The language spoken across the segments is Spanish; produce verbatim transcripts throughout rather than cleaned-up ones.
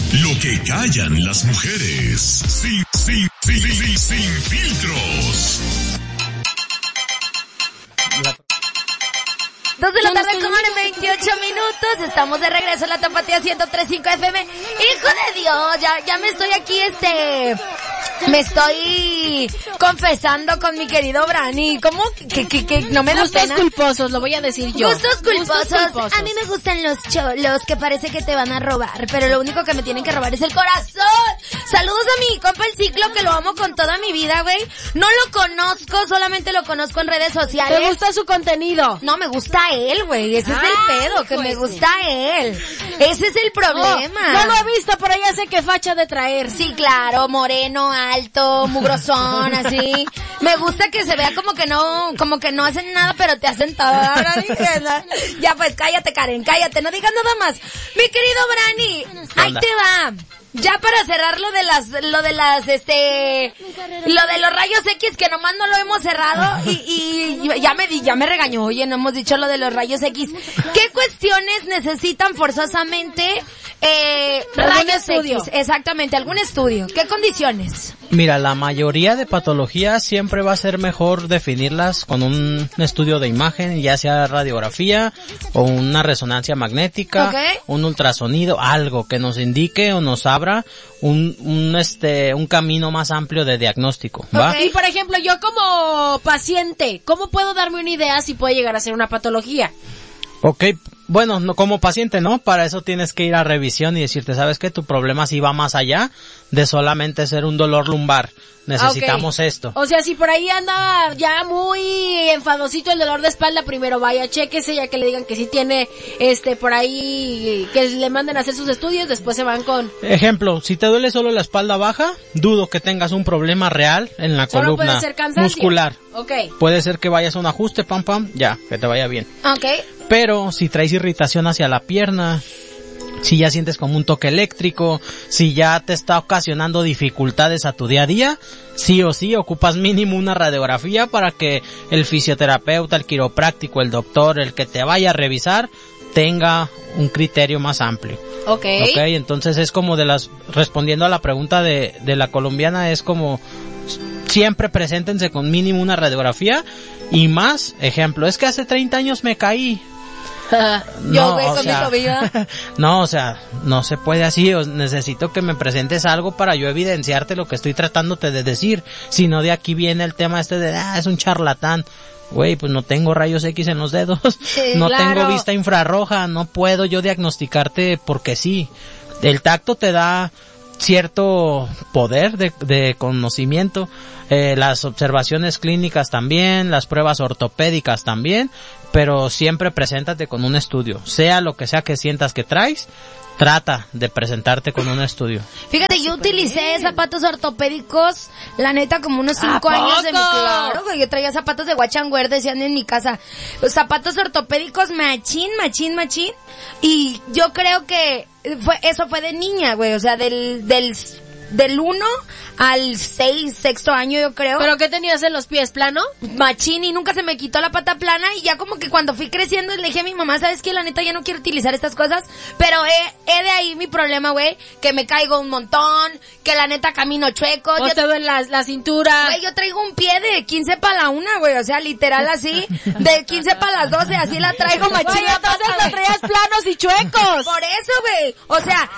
Lo que callan las mujeres. Sin, sin, sin, sin, sin filtros. Dos de la tarde con veintiocho minutos, estamos de regreso en la Tapatía ciento tres punto cinco F M. Hijo de Dios, ya, ya me estoy aquí, este, me estoy confesando con mi querido Brani. ¿Cómo? Que, que, que no me da Gustos pena. culposos, lo voy a decir yo. Gustos culposos. Gustos culposos. A mí me gustan los cholos que parece que te van a robar, pero lo único que me tienen que robar es el corazón. Saludos a mi compa el Ciclo, que lo amo con toda mi vida, güey. No lo conozco, solamente lo conozco en redes sociales. ¿Te gusta su contenido? No, me gusta él, güey. Ese Ah, es el pedo, que pues me sí. gusta él. Ese es el problema. Oh, no lo he visto, pero ya sé qué facha de traer. Sí, claro, moreno, alto, mugrosón, así. Me gusta que se vea como que no, como que no hacen nada, pero te hacen todo. Ahora dije, ¿no? Ya pues, cállate, Karen, cállate, no digas nada más. Mi querido Brani, ahí te va. Ya para cerrar lo de las, lo de las, este, lo de los rayos X, que nomás no lo hemos cerrado y, y ya me di, ya me regañó, oye, no hemos dicho lo de los rayos X. ¿Qué cuestiones necesitan forzosamente, eh, rayos estudio? X? Exactamente, algún estudio. ¿Qué condiciones? Mira, la mayoría de patologías siempre va a ser mejor definirlas con un estudio de imagen, ya sea radiografía o una resonancia magnética, Okay. un ultrasonido, algo que nos indique o nos abra un, un este, un camino más amplio de diagnóstico, ¿va? Okay. Y por ejemplo, yo como paciente, ¿cómo puedo darme una idea si puede llegar a ser una patología? Ok, bueno, no, como paciente, ¿no? Para eso tienes que ir a revisión y decirte, ¿sabes qué? Tu problema sí va más allá de solamente ser un dolor lumbar. Necesitamos Okay. esto. O sea, si por ahí anda ya muy enfadosito el dolor de espalda, primero vaya, chéquese, ya que le digan que sí tiene, este, por ahí, que le manden a hacer sus estudios, después se van con... Ejemplo, si te duele solo la espalda baja, dudo que tengas un problema real en la Solo columna puede ser cansancio. muscular. Ok. Puede ser que vayas a un ajuste, pam pam, ya, que te vaya bien. Ok. Pero si traes irritación hacia la pierna, si ya sientes como un toque eléctrico, si ya te está ocasionando dificultades a tu día a día, sí o sí ocupas mínimo una radiografía para que el fisioterapeuta, el quiropráctico, el doctor, el que te vaya a revisar, tenga un criterio más amplio. Ok. Ok, entonces es como de las, respondiendo a la pregunta de, de la colombiana, es como siempre preséntense con mínimo una radiografía y más, ejemplo, es que hace treinta años me caí. Yo, güey, o con mi sea, tobillo. no, o sea, no se puede así, o necesito que me presentes algo para yo evidenciarte lo que estoy tratándote de decir, si no de aquí viene el tema este de, ah, es un charlatán. Güey, pues no tengo rayos X en los dedos, Sí, no claro. tengo vista infrarroja, no puedo yo diagnosticarte porque sí. El tacto te da cierto poder de, de conocimiento, eh, las observaciones clínicas también, las pruebas ortopédicas también, pero siempre preséntate con un estudio, sea lo que sea que sientas que traes, trata de presentarte con un estudio. Fíjate, yo utilicé zapatos ortopédicos, la neta, como unos cinco ¿A años de mi... poco? Claro, güey, yo traía zapatos de watch and wear, decían en mi casa. Los zapatos ortopédicos machín, machín, machín. Y yo creo que fue, eso fue de niña, güey, o sea, del, del, del uno al seis, sexto año, yo creo. ¿Pero qué tenías en los pies, plano? Machín, y nunca se me quitó la pata plana, y ya como que cuando fui creciendo le dije a mi mamá, ¿sabes qué? La neta ya no quiero utilizar estas cosas, pero he, he de ahí mi problema, güey, que me caigo un montón, que la neta camino chueco. ¿O Yo, te duele la, la cintura? güey, yo traigo un pie de quince para la una, güey, o sea, literal así, de quince para las doce, así la traigo machín. Oye, la entonces pata, lo güey. traías planos y chuecos. Por eso, güey, o sea,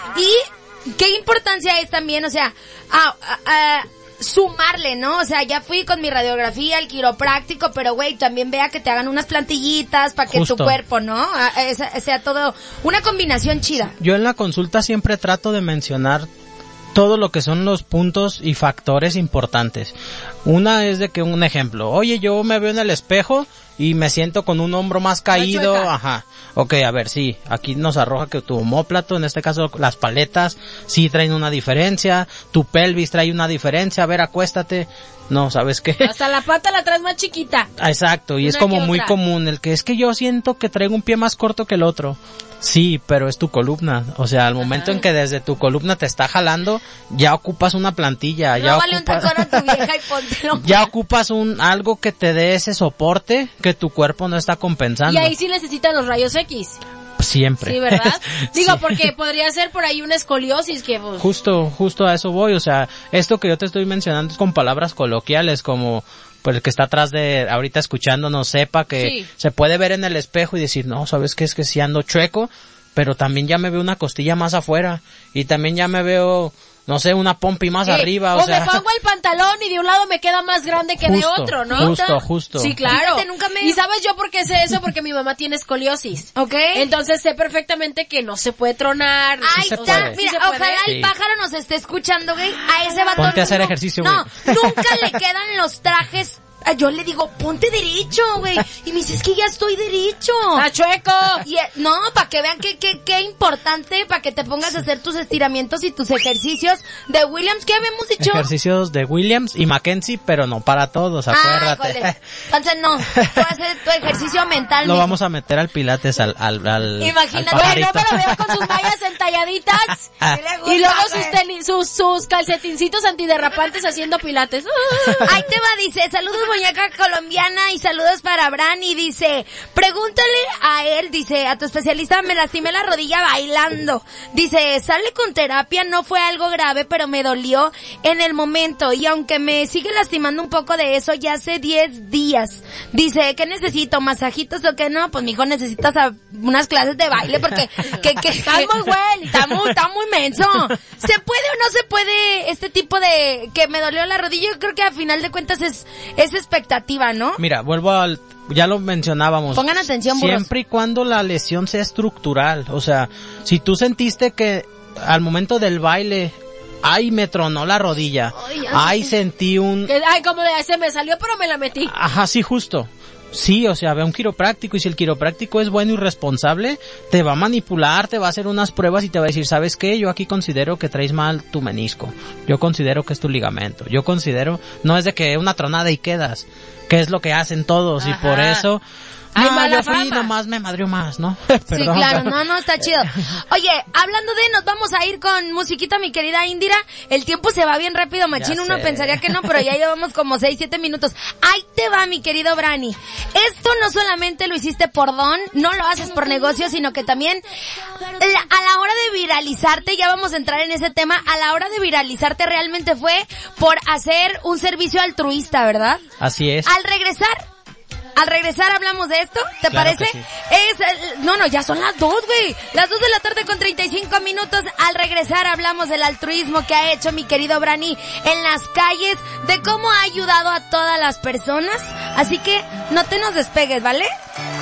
y qué importancia es también, o sea, a, a, a sumarle, ¿no? O sea, ya fui con mi radiografía, el quiropráctico, pero güey, también vea que te hagan unas plantillitas para que Justo. tu cuerpo, ¿no? A- a- sea todo una combinación chida. Yo en la consulta siempre trato de mencionar todo lo que son los puntos y factores importantes. Una es de que un ejemplo, oye, yo me veo en el espejo y me siento con un hombro más caído, chueca. ajá. Ok, a ver, sí, aquí nos arroja que tu omóplato, en este caso las paletas, sí traen una diferencia, tu pelvis trae una diferencia, a ver, acuéstate. No, ¿sabes qué? Hasta la pata la traes más chiquita. Exacto, y es Una como que muy otra. común el que es que yo siento que traigo un pie más corto que el otro. Sí, pero es tu columna, o sea, al momento en que desde tu columna te está jalando, ya ocupas una plantilla, ya No vale un ocupas, tacón a tu vieja y póntelo. ya ocupas un algo que te dé ese soporte que tu cuerpo no está compensando. Y ahí sí necesitan los rayos X. Siempre. Sí, ¿verdad? Digo, Sí. porque podría ser por ahí una escoliosis que pues... Justo, justo a eso voy, o sea, esto que yo te estoy mencionando es con palabras coloquiales, como pues el que está atrás de ahorita escuchándonos sepa que Sí. se puede ver en el espejo y decir, no, ¿sabes qué? Es que sí ando chueco, pero también ya me veo una costilla más afuera y también ya me veo, no sé, una pompi más Sí, arriba, o, o sea... me pongo el pantalón y de un lado me queda más grande que Justo, de otro, ¿no? justo, justo. Sí, claro. Fíjate, nunca me- Y sabes yo por qué sé eso, porque mi mamá tiene escoliosis. ¿Ok? Entonces sé perfectamente que no se puede tronar. Ahí se está, puede. mira, Sí se puede. ojalá el Sí. pájaro nos esté escuchando, güey. A ese vato Ponte a hacer no- ejercicio, No, güey. nunca le quedan los trajes. Ah, yo le digo, ponte derecho, güey. Y me dice, es que ya estoy derecho. ¡Ah, chueco! Y, eh, no, para que vean que qué qué importante, para que te pongas a hacer tus estiramientos y tus ejercicios de Williams, ¿qué habíamos dicho? Ejercicios de Williams y Mackenzie, pero no para todos, Ah, acuérdate. híjole. Entonces no, tú haces tu ejercicio mental. Lo mijo. vamos a meter al pilates, al, al, al, Imagínate. al Bueno, pajarito. me lo veo con sus mallas entalladitas Ah. ¿Qué le gusta, y luego güey? sus, tenis, sus, sus calcetincitos antiderrapantes haciendo pilates. Ahí te va, dice, saludos muñeca colombiana y saludos para Bran y dice, pregúntale a él, dice, a tu especialista, me lastimé la rodilla bailando. Dice, sale con terapia, no fue algo grave, pero me dolió en el momento y aunque me sigue lastimando un poco de eso, ya hace diez días. Dice, ¿qué necesito? ¿Masajitos o qué no? Pues mijo, necesitas a- unas clases de baile porque que, que, Estás muy güey. Está muy, está muy menso. ¿Se puede o no se puede este tipo de que me dolió la rodilla? Yo creo que a final de cuentas es, es expectativa, ¿no? Mira, vuelvo al, ya lo mencionábamos. Pongan atención, burros. Siempre y cuando la lesión sea estructural. O sea, si tú sentiste que al momento del baile, ay, me tronó la rodilla. Ay, ay. Ay, sentí un... Que, ay, como de, se me salió, pero me la metí. Ajá, sí, justo. Sí, o sea, ve a un quiropráctico y si el quiropráctico es bueno y responsable, te va a manipular, te va a hacer unas pruebas y te va a decir, ¿sabes qué? Yo aquí considero que traes mal tu menisco. Yo considero que es tu ligamento. Yo considero, no es de que una tronada y quedas, que es lo que hacen todos y Ajá. por eso... Hay No, mala yo fui, fama. nomás me madrió más, ¿no? Sí, Perdón, claro, pero- no, no, está chido. Oye, hablando de, nos vamos a ir con musiquita, mi querida Indira. El tiempo se va bien rápido, machín, Ya uno sé. pensaría que no, pero ya llevamos como seis, siete minutos. Ahí te va, mi querido Brani. Esto no solamente lo hiciste por don, no lo haces por negocio, sino que también la- a la hora de viralizarte, ya vamos a entrar en ese tema, a la hora de viralizarte realmente fue por hacer un servicio altruista, ¿verdad? Así es. Al regresar, al regresar hablamos de esto, ¿te Claro parece? que sí. Es, eh, no, no, ya son las dos, güey. Las dos de la tarde con treinta y cinco minutos. Al regresar hablamos del altruismo que ha hecho mi querido Brani en las calles, de cómo ha ayudado a todas las personas. Así que no te nos despegues, ¿vale?